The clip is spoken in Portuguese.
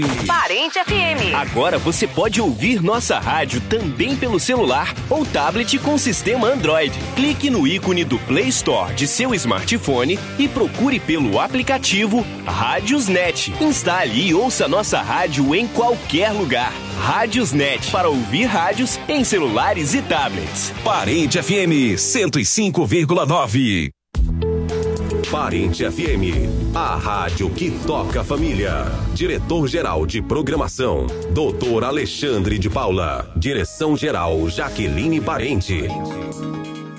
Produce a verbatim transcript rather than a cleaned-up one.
Parente F M. Agora você pode ouvir nossa rádio também pelo celular ou tablet com sistema Android. Clique no ícone do Play Store de seu smartphone e procure pelo aplicativo Rádiosnet. Instale e ouça nossa rádio em qualquer lugar. Rádiosnet, para ouvir rádios em celulares e tablets. Parente F M cento e cinco vírgula nove. Parente F M, a rádio que toca a família. Diretor-geral de programação, doutor Alexandre de Paula. Direção-geral, Jaqueline Parente.